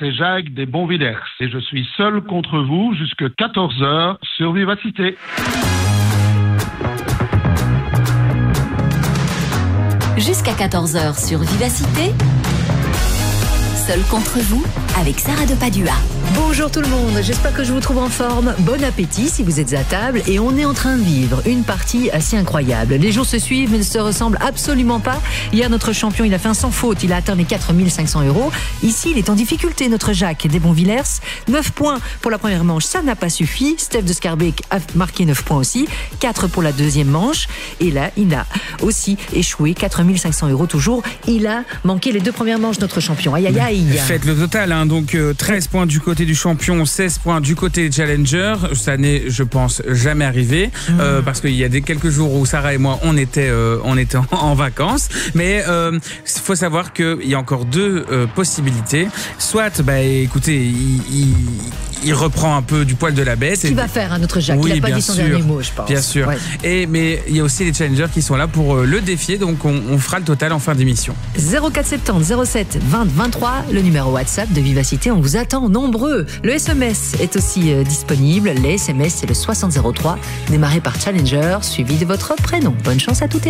c'est Jacques des Bonvillers et je suis seul contre vous jusqu'à 14h sur Vivacité. Jusqu'à 14h sur Vivacité. Seul contre vous, avec Sarah de Padua. Bonjour tout le monde, j'espère que je vous trouve en forme. Bon appétit si vous êtes à table et on est en train de vivre une partie assez incroyable. Les jours se suivent mais ne se ressemblent absolument pas. Hier, notre champion, il a fait un sans faute, il a atteint les 4 500 €. Ici, il est en difficulté, notre Jacques des Bonvillers. 9 points pour la première manche, ça n'a pas suffi. Steph de Scarbeck a marqué 9 points aussi. 4 pour la deuxième manche. Et là, il a aussi échoué, 4 500 € toujours. Il a manqué les 2 premières manches, notre champion. Aïe aïe aïe. Faites le total, hein. Donc 13 points du côté du champion, 16 points du côté des challengers. Ça n'est, je pense, jamais arrivé parce qu'il y a quelques jours où Sarah et moi on était en vacances. Mais faut savoir qu'il y a encore 2 possibilités. Soit, écoutez, il reprend un peu du poil de la bête. Ce qu'il va faire, notre Jacques. Oui, il n'a pas dit son dernier mot, je pense. Bien sûr. Ouais. Mais il y a aussi les challengers qui sont là pour le défier. Donc on fera le total en fin d'émission. 0470 07 20 23, le numéro WhatsApp de Vivacité. On vous attend nombreux. Le SMS est aussi disponible. Les SMS, c'est le 6003, démarré par Challenger, suivi de votre prénom. Bonne chance à toutes et à tous.